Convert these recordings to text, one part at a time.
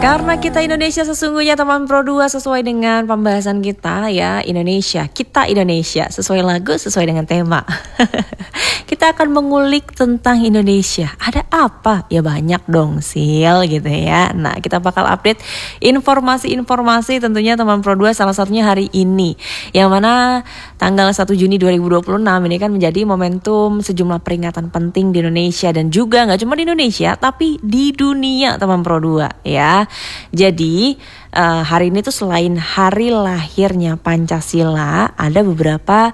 Karena kita Indonesia sesungguhnya teman Pro 2 sesuai dengan pembahasan kita ya, Indonesia, kita Indonesia, sesuai lagu, sesuai dengan tema. Kita akan mengulik tentang Indonesia. Ada apa? Ya banyak dong Sil gitu ya. Nah kita bakal update informasi-informasi tentunya teman Pro 2, salah satunya hari ini. Yang mana tanggal 1 Juni 2026 ini kan menjadi momentum sejumlah peringatan penting di Indonesia. Dan juga gak cuma di Indonesia tapi di dunia teman Pro 2 ya. Jadi hari ini tuh selain hari lahirnya Pancasila, ada beberapa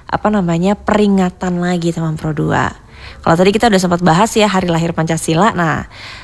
peringatan lagi teman Pro 2. Kalau tadi kita udah sempat bahas ya hari lahir Pancasila. Nah,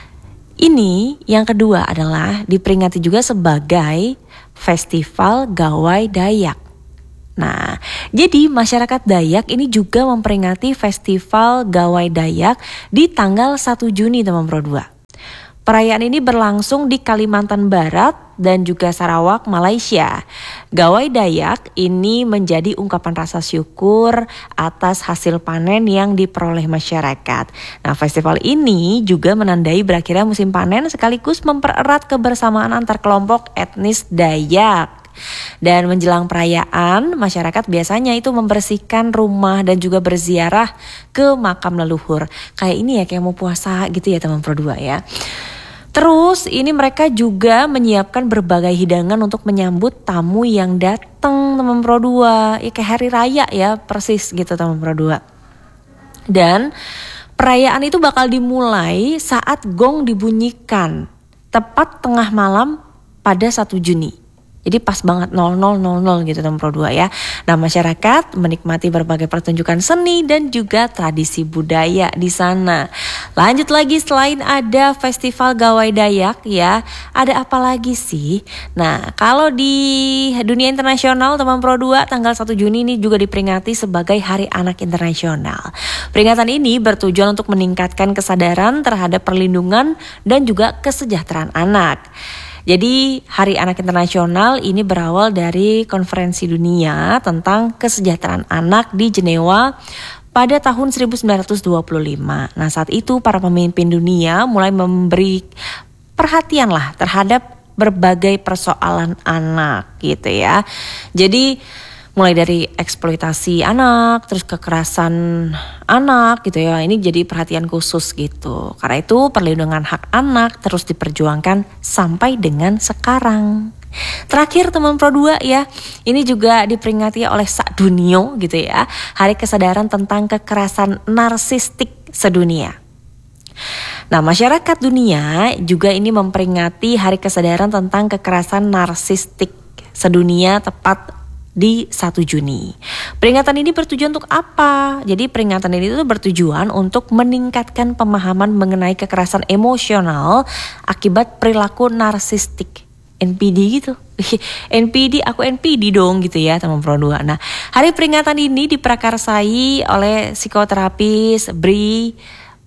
ini yang kedua adalah diperingati juga sebagai Festival Gawai Dayak. Nah, jadi masyarakat Dayak ini juga memperingati Festival Gawai Dayak di tanggal 1 Juni teman Pro 2. Perayaan ini berlangsung di Kalimantan Barat dan juga Sarawak, Malaysia. Gawai Dayak ini menjadi ungkapan rasa syukur atas hasil panen yang diperoleh masyarakat. Nah, festival ini juga menandai berakhirnya musim panen sekaligus mempererat kebersamaan antar kelompok etnis Dayak. Dan menjelang perayaan, masyarakat biasanya itu membersihkan rumah dan juga berziarah ke makam leluhur. Kayak ini ya, kayak mau puasa gitu ya teman Pro 2 ya. Terus ini mereka juga menyiapkan berbagai hidangan untuk menyambut tamu yang datang teman Pro 2. Ya kayak hari raya ya, persis gitu teman Pro 2. Dan perayaan itu bakal dimulai saat gong dibunyikan tepat tengah malam pada 1 Juni. Jadi pas banget 00.00 gitu teman Pro 2 ya. Nah, masyarakat menikmati berbagai pertunjukan seni dan juga tradisi budaya di sana. Lanjut lagi, selain ada Festival Gawai Dayak ya, ada apa lagi sih? Nah, kalau di dunia internasional teman Pro 2, tanggal 1 Juni ini juga diperingati sebagai Hari Anak Internasional. Peringatan ini bertujuan untuk meningkatkan kesadaran terhadap perlindungan dan juga kesejahteraan anak. Jadi Hari Anak Internasional ini berawal dari konferensi dunia tentang kesejahteraan anak di Jenewa pada tahun 1925. Nah, saat itu para pemimpin dunia mulai memberi perhatian lah terhadap berbagai persoalan anak gitu ya. Jadi mulai dari eksploitasi anak, terus kekerasan anak gitu ya. Ini jadi perhatian khusus gitu. Karena itu perlindungan hak anak terus diperjuangkan sampai dengan sekarang. Terakhir teman Pro 2 ya, ini juga diperingati oleh Sakdunio gitu ya. Hari Kesadaran tentang Kekerasan Narsistik Sedunia. Nah, masyarakat dunia juga ini memperingati Hari Kesadaran tentang Kekerasan Narsistik Sedunia tepat di 1 Juni. Peringatan ini bertujuan untuk apa? Jadi peringatan ini tuh bertujuan untuk meningkatkan pemahaman mengenai kekerasan emosional akibat perilaku narsistik. NPD gitu. NPD, aku NPD dong gitu ya teman Pro 2. Nah, hari peringatan ini diprakarsai oleh psikoterapis Bri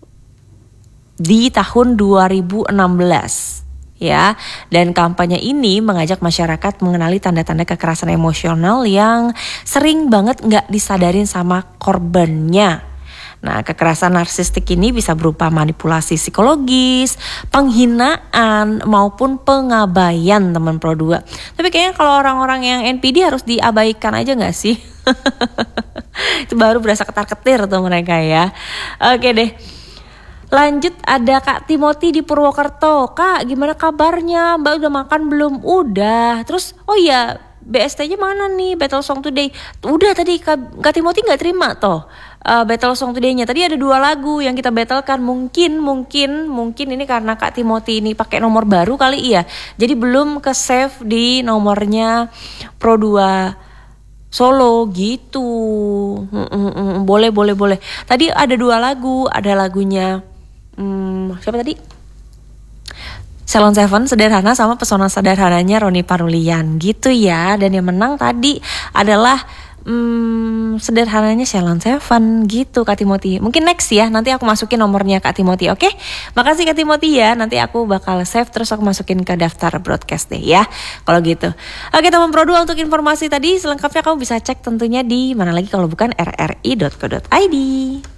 di tahun 2016. Ya, dan kampanye ini mengajak masyarakat mengenali tanda-tanda kekerasan emosional yang sering banget gak disadarin sama korbannya. Nah, kekerasan narsistik ini bisa berupa manipulasi psikologis, penghinaan, maupun pengabaian teman Pro 2. Tapi kayaknya kalau orang-orang yang NPD harus diabaikan aja gak sih? Itu baru berasa ketar-ketir tuh mereka ya. Oke deh. Lanjut, ada Kak Timothy di Purwokerto. Kak, gimana kabarnya? Mbak udah makan belum? Udah. Terus, oh iya, BST-nya mana nih? Battle Song Today. Udah tadi Kak Timothy nggak terima toh Battle Song Today-nya. Tadi ada 2 lagu yang kita battlekan. Mungkin ini karena Kak Timothy ini pakai nomor baru kali ya. Jadi belum ke save di nomornya Pro 2 solo gitu. Boleh. Tadi ada 2 lagu. Ada lagunya siapa tadi? Salon Seven Sederhana sama Pesona Sederhananya Roni Parulian gitu ya. Dan yang menang tadi adalah sederhananya Salon Seven gitu Kak Timothy. Mungkin next ya, nanti aku masukin nomornya Kak Timothy, oke? Makasih Kak Timothy ya, nanti aku bakal save terus aku masukin ke daftar broadcast deh ya. Kalau gitu. Oke teman Pro 2, untuk informasi tadi selengkapnya kamu bisa cek tentunya di mana lagi kalau bukan rri.co.id.